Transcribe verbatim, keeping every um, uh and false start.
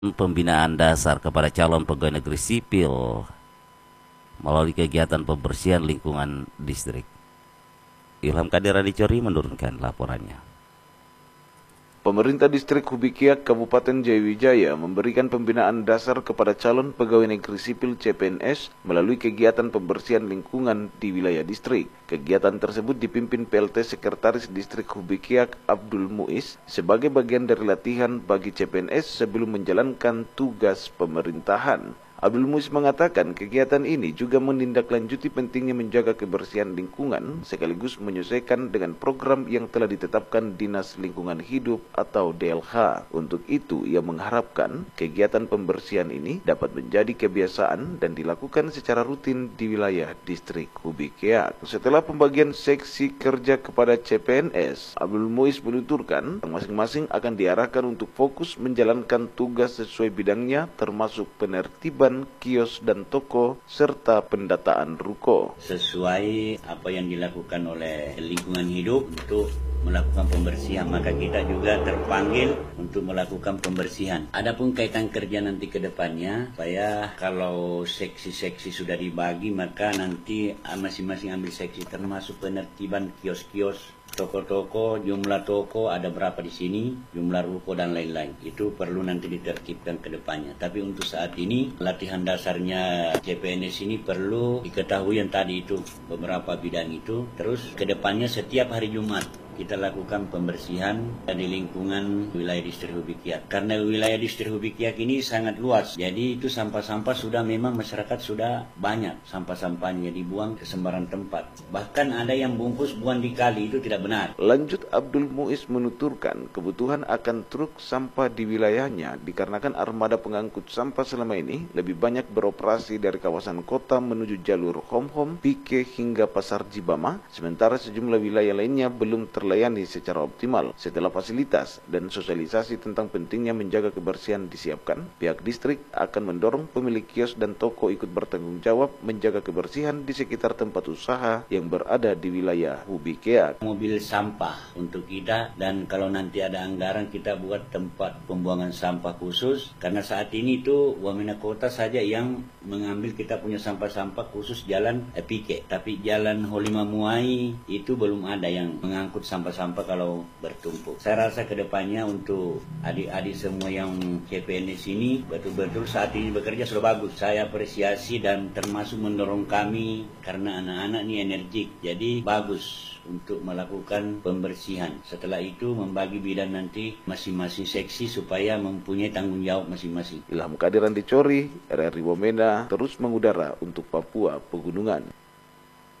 Pembinaan dasar kepada calon pegawai negeri sipil melalui kegiatan pembersihan lingkungan distrik. Ilham Kadir Adicori menurunkan laporannya. Pemerintah Distrik Hubikiak Kabupaten Jayawijaya memberikan pembinaan dasar kepada calon pegawai negeri sipil C P N S melalui kegiatan pembersihan lingkungan di wilayah distrik. Kegiatan tersebut dipimpin P L T Sekretaris Distrik Hubikiak Abdul Muiz sebagai bagian dari latihan bagi C P N S sebelum menjalankan tugas pemerintahan. Abdul Muiz mengatakan kegiatan ini juga menindaklanjuti pentingnya menjaga kebersihan lingkungan sekaligus menyesuaikan dengan program yang telah ditetapkan Dinas Lingkungan Hidup atau D L H. Untuk itu, ia mengharapkan kegiatan pembersihan ini dapat menjadi kebiasaan dan dilakukan secara rutin di wilayah distrik Hubikiak. Setelah pembagian seksi kerja kepada C P N S, Abdul Muiz menuturkan masing-masing akan diarahkan untuk fokus menjalankan tugas sesuai bidangnya termasuk penertiban kios dan toko serta pendataan ruko. Sesuai apa yang dilakukan oleh lingkungan hidup untuk melakukan pembersihan, maka kita juga terpanggil untuk melakukan pembersihan. Adapun kaitan kerja nanti ke depannya, saya kalau seksi-seksi sudah dibagi, maka nanti masing-masing ambil seksi termasuk penertiban kios-kios, toko-toko, jumlah toko ada berapa di sini, jumlah ruko dan lain-lain. Itu perlu nanti ditertibkan ke depannya. Tapi untuk saat ini latihan dasarnya C P N S ini perlu diketahui yang tadi itu beberapa bidang itu. Terus ke depannya setiap hari Jumat kita lakukan pembersihan di lingkungan wilayah distrik Hubikiak. Karena wilayah distrik Hubikiak ini sangat luas, jadi itu sampah-sampah sudah memang masyarakat sudah banyak sampah-sampahnya dibuang ke sembarang tempat. Bahkan ada yang bungkus buang di kali, itu tidak benar. Lanjut, Abdul Muiz menuturkan kebutuhan akan truk sampah di wilayahnya dikarenakan armada pengangkut sampah selama ini lebih banyak beroperasi dari kawasan kota menuju jalur Hom-Hom, Pike hingga Pasar Jibama, sementara sejumlah wilayah lainnya belum terlayani secara optimal. Setelah fasilitas dan sosialisasi tentang pentingnya menjaga kebersihan disiapkan, pihak distrik akan mendorong pemilik kios dan toko ikut bertanggung jawab menjaga kebersihan di sekitar tempat usaha yang berada di wilayah Hubikiak. Mobil sampah untuk kita, dan kalau nanti ada anggaran kita buat tempat pembuangan sampah khusus, karena saat ini itu Wamena Kota saja yang mengambil kita punya sampah-sampah khusus jalan Pike, tapi jalan Holima Muai itu belum ada yang mengangkut sampah-sampah kalau bertumpuk. Saya rasa kedepannya untuk adik-adik semua yang C P N S ini betul-betul saat ini bekerja sudah bagus. Saya apresiasi dan termasuk mendorong kami karena anak-anak ini energik, jadi bagus untuk melakukan pembersihan. Setelah itu membagi bidang nanti masing-masing seksi supaya mempunyai tanggung jawab masing-masing. Ilham Kadir Adicori, R R I Wamena, terus mengudara untuk Papua Pegunungan.